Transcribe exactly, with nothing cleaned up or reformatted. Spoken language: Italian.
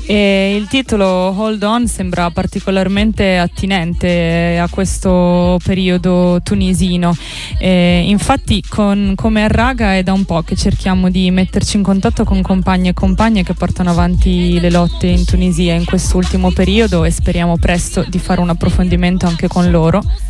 E il titolo Hold On sembra particolarmente attinente a questo periodo tunisino. E infatti con Come Raga è da un po' che cerchiamo di metterci in contatto con compagni e compagne che portano avanti le lotte in Tunisia in quest'ultimo periodo, e speriamo presto di fare un approfondimento anche con loro.